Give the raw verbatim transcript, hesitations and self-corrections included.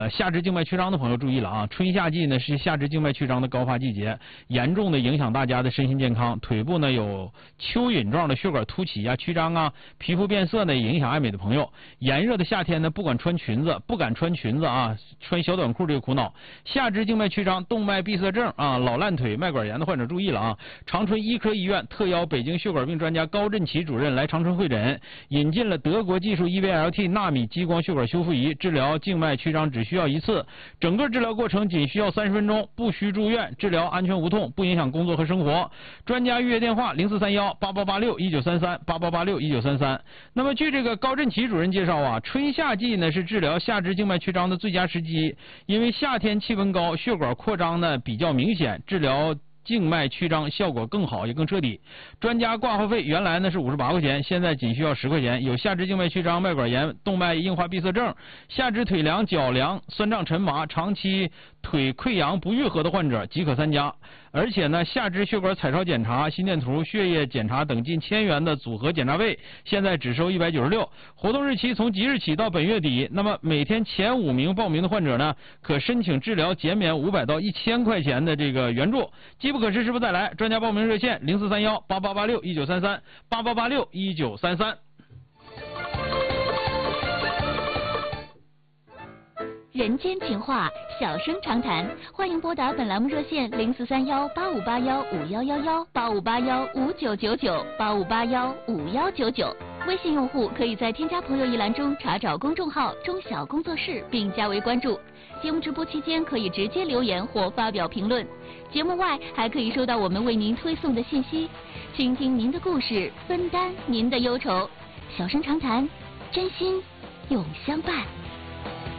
呃，下肢静脉曲张的朋友注意了啊！春夏季呢是下肢静脉曲张的高发季节，严重的影响大家的身心健康。腿部呢有蚯蚓状的血管凸起啊、曲张啊，皮肤变色呢也影响爱美的朋友。炎热的夏天呢，不管穿裙子，不敢穿裙子啊，穿小短裤这个苦恼。下肢静脉曲张、动脉闭塞症啊、老烂腿、脉管炎的患者注意了啊！长春医科医院特邀北京血管病专家高振奇主任来长春会诊，引进了德国技术 E V L T 纳米激光血管修复仪，治疗静脉曲张只需需要一次，整个治疗过程仅需要三十分钟，不需住院，治疗安全无痛，不影响工作和生活。专家预约电话零四三幺八八八六一九三三八八八六一九三三。那么据这个高振奇主任介绍啊，春夏季呢是治疗下肢静脉曲张的最佳时机，因为夏天气温高，血管扩张呢比较明显，治疗静脉曲张效果更好也更彻底。专家挂号费原来呢是五十八块钱，现在仅需要十块钱。有下肢静脉曲张、脉管炎、动脉硬化闭塞症、下肢腿凉、脚凉、酸胀沉麻、长期腿溃疡不愈合的患者即可参加。而且呢，下肢血管彩超检查、心电图、血液检查等近千元的组合检查费，现在只收一百九十六。活动日期从即日起到本月底。那么每天前五名报名的患者呢，可申请治疗减免五百到一千块钱的这个援助。机不可失，时不再来。专家报名热线零四三幺八八八六一九三三八八八六一九三三。 人间情话，小声长谈，欢迎拨打本栏目热线零四三幺八五八幺五幺幺幺八五八幺五九九九八五八幺五幺九九。微信用户可以在添加朋友一栏中查找公众号中小工作室并加为关注。节目直播期间可以直接留言或发表评论，节目外还可以收到我们为您推送的信息，倾听您的故事，分担您的忧愁。小声长谈，真心永相伴。